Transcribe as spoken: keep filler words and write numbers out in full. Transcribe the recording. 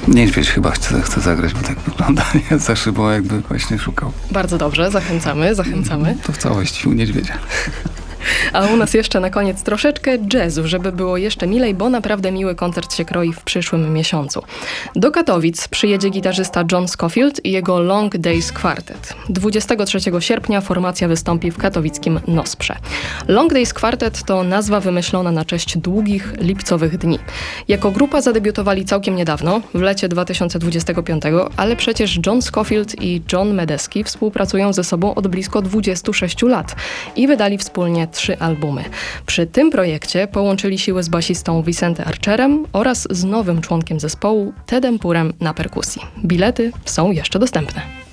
Niedźwiedź chyba chce, chce zagrać, bo tak wygląda. Ja za szybą jakby właśnie szukał. Bardzo dobrze, zachęcamy, zachęcamy. To w całości u niedźwiedzia. A u nas jeszcze na koniec troszeczkę jazzu, żeby było jeszcze milej, bo naprawdę miły koncert się kroi w przyszłym miesiącu. Do Katowic przyjedzie gitarzysta John Scofield i jego Long Days Quartet. dwudziestego trzeciego sierpnia formacja wystąpi w katowickim Nosprze. Long Days Quartet to nazwa wymyślona na cześć długich, lipcowych dni. Jako grupa zadebiutowali całkiem niedawno, w lecie dwa tysiące dwudziestego piątego, ale przecież John Scofield i John Medeski współpracują ze sobą od blisko dwudziestu sześciu lat i wydali wspólnie trzy albumy. Przy tym projekcie połączyli siły z basistą Vicente Archerem oraz z nowym członkiem zespołu Tedem Purem na perkusji. Bilety są jeszcze dostępne.